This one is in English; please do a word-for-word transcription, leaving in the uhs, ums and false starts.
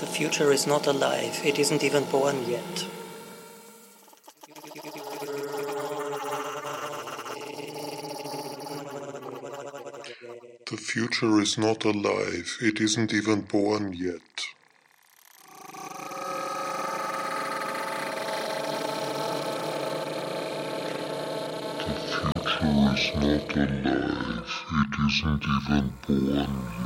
The future is not alive. It isn't even born yet. The future is not alive. It isn't even born yet. The future is not alive. It isn't even born yet.